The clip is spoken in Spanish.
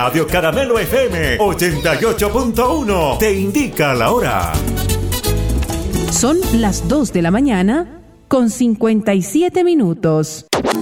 Radio Caramelo FM 88.1 te indica la hora. Son las 2 de la mañana con 57 minutos.